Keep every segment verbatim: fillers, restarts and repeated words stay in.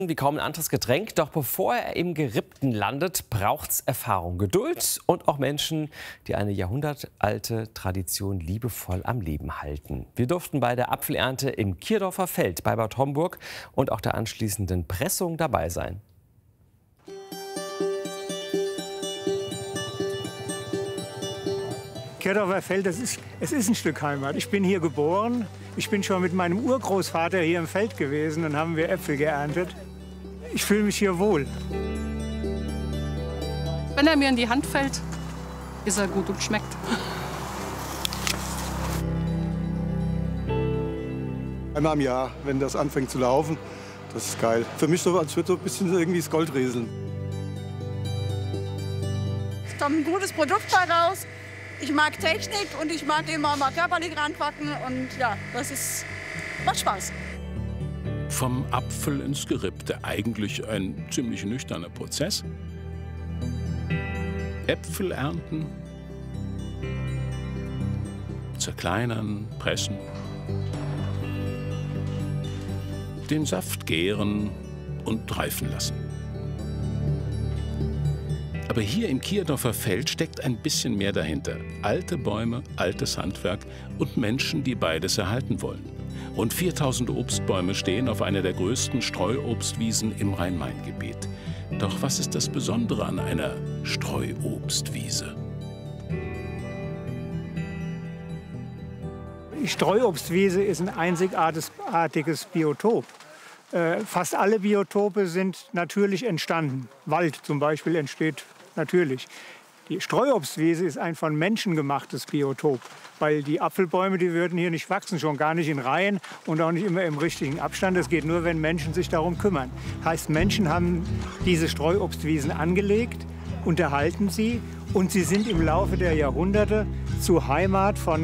Wie kaum ein anderes Getränk. Doch bevor er im Gerippten landet, braucht's Erfahrung, Geduld und auch Menschen, die eine jahrhundertalte Tradition liebevoll am Leben halten. Wir durften bei der Apfelernte im Kirdorfer Feld bei Bad Homburg und auch der anschließenden Pressung dabei sein. Kirdorfer Feld, das ist, es ist ein Stück Heimat. Ich bin hier geboren. Ich bin schon mit meinem Urgroßvater hier im Feld gewesen und haben wir Äpfel geerntet. Ich fühle mich hier wohl. Wenn er mir in die Hand fällt, ist er gut und schmeckt. Einmal im Jahr, wenn das anfängt zu laufen, das ist geil. Für mich so, als würde so ein bisschen irgendwie das Gold rieseln. Es kommt ein gutes Produkt bei raus. Ich mag Technik und ich mag immer mal körperlich ranpacken und ja, das ist, macht Spaß. Vom Apfel ins Gerippte, eigentlich ein ziemlich nüchterner Prozess. Äpfel ernten, zerkleinern, pressen, den Saft gären und reifen lassen. Aber hier im Kirdorfer Feld steckt ein bisschen mehr dahinter. Alte Bäume, altes Handwerk und Menschen, die beides erhalten wollen. Rund viertausend Obstbäume stehen auf einer der größten Streuobstwiesen im Rhein-Main-Gebiet. Doch was ist das Besondere an einer Streuobstwiese? Die Streuobstwiese ist ein einzigartiges Biotop. Äh, fast alle Biotope sind natürlich entstanden. Wald zum Beispiel entsteht natürlich. Die Streuobstwiese ist ein von Menschen gemachtes Biotop, weil die Apfelbäume, die würden hier nicht wachsen, schon gar nicht in Reihen und auch nicht immer im richtigen Abstand. Das geht nur, wenn Menschen sich darum kümmern. Heißt, Menschen haben diese Streuobstwiesen angelegt, unterhalten sie und sie sind im Laufe der Jahrhunderte zur Heimat von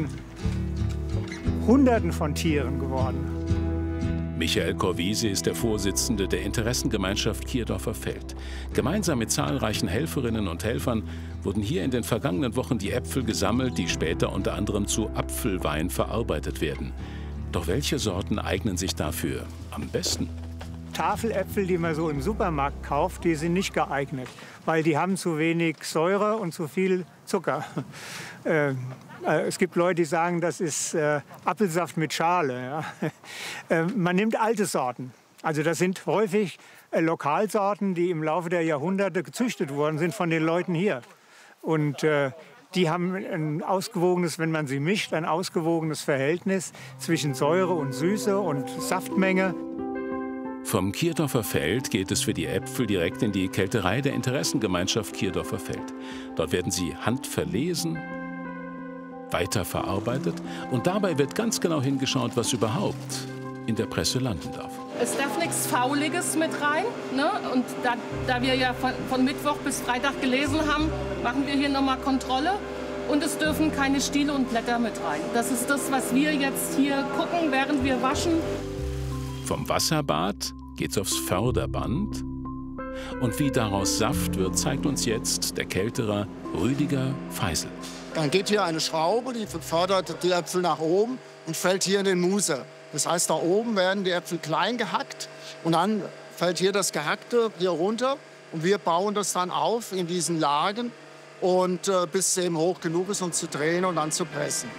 Hunderten von Tieren geworden. Michael Corvise ist der Vorsitzende der Interessengemeinschaft Kirdorfer Feld. Gemeinsam mit zahlreichen Helferinnen und Helfern wurden hier in den vergangenen Wochen die Äpfel gesammelt, die später unter anderem zu Apfelwein verarbeitet werden. Doch welche Sorten eignen sich dafür am besten? Tafeläpfel, die man so im Supermarkt kauft, die sind nicht geeignet, weil die haben zu wenig Säure und zu viel Zucker. Äh, Es gibt Leute, die sagen, das ist äh, Apfelsaft mit Schale. Ja. Äh, man nimmt alte Sorten. Also das sind häufig äh, Lokalsorten, die im Laufe der Jahrhunderte gezüchtet worden sind von den Leuten hier. Und äh, die haben ein ausgewogenes, wenn man sie mischt, ein ausgewogenes Verhältnis zwischen Säure und Süße und Saftmenge. Vom Kirdorfer Feld geht es für die Äpfel direkt in die Kälterei der Interessengemeinschaft Kirdorfer Feld. Dort werden sie handverlesen, weiterverarbeitet und dabei wird ganz genau hingeschaut, was überhaupt in der Presse landen darf. Es darf nichts Fauliges mit rein. Ne? Und da, da wir ja von, von Mittwoch bis Freitag gelesen haben, machen wir hier nochmal Kontrolle. Und es dürfen keine Stiele und Blätter mit rein. Das ist das, was wir jetzt hier gucken, während wir waschen. Vom Wasserbad geht's aufs Förderband. Und wie daraus Saft wird, zeigt uns jetzt der Kälterer Rüdiger Feisel. Dann geht hier eine Schraube, die fördert die Äpfel nach oben und fällt hier in den Muser. Das heißt, da oben werden die Äpfel klein gehackt und dann fällt hier das Gehackte hier runter. Und wir bauen das dann auf in diesen Lagen, und, äh, bis es eben hoch genug ist, um zu drehen und dann zu pressen.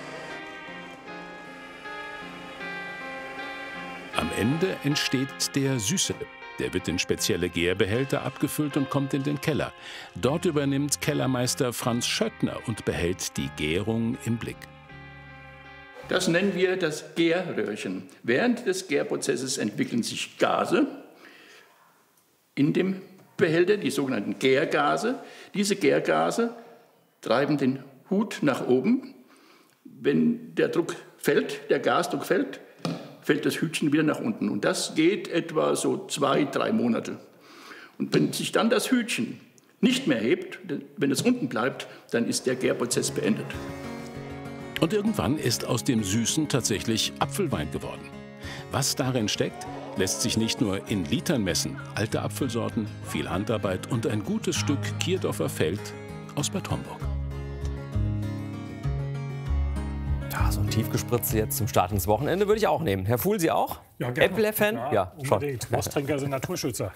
Am Ende entsteht der Süße. Der wird in spezielle Gärbehälter abgefüllt und kommt in den Keller. Dort übernimmt Kellermeister Franz Schöttner und behält die Gärung im Blick. Das nennen wir das Gärröhrchen. Während des Gärprozesses entwickeln sich Gase in dem Behälter, die sogenannten Gärgase. Diese Gärgase treiben den Hut nach oben. Wenn der Druck fällt, der Gasdruck fällt, fällt das Hütchen wieder nach unten. Und das geht etwa so zwei, drei Monate. Und wenn sich dann das Hütchen nicht mehr hebt, wenn es unten bleibt, dann ist der Gärprozess beendet. Und irgendwann ist aus dem Süßen tatsächlich Apfelwein geworden. Was darin steckt, lässt sich nicht nur in Litern messen. Alte Apfelsorten, viel Handarbeit und ein gutes Stück Kirdorfer Feld aus Bad Homburg. Ja, so ein Tiefgespritze jetzt zum Start ins Wochenende würde ich auch nehmen. Herr Fuhl, Sie auch? Ja, gerne. Äpfel-Fan? Ja, Ja, schon. Wursttränker sind Naturschützer.